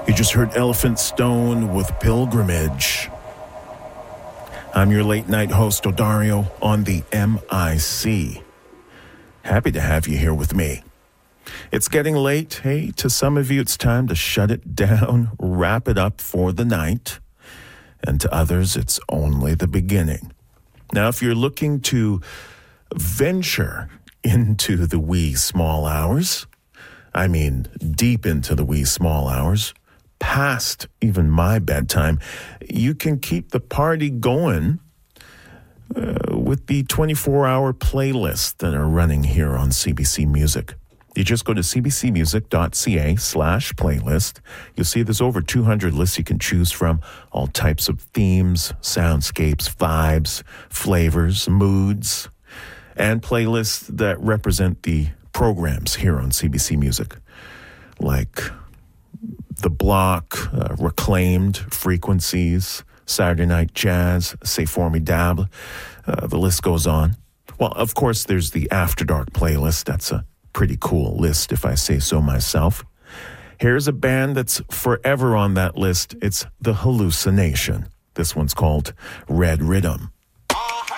You just heard Elephant Stone with Pilgrimage. I'm your late night host, Odario, on the MIC. Happy to have you here with me. It's getting late. Hey, to some of you, it's time to shut it down, wrap it up for the night. And to others, it's only the beginning. Now, if you're looking to venture into the wee small hours, I mean deep into the wee small hours, past even my bedtime, you can keep the party going with the 24-hour playlists that are running here on CBC Music. You just go to cbcmusic.ca/playlist. You'll see there's over 200 lists you can choose from, all types of themes, soundscapes, vibes, flavors, moods, and playlists that represent the programs here on CBC Music, like The Block, Reclaimed, Frequencies, Saturday Night Jazz, C'est Formidable. The list goes on. Well, of course, there's the After Dark playlist. That's a pretty cool list, if I say so myself. Here's a band that's forever on that list. It's The Hallucination. This one's called Red Rhythm.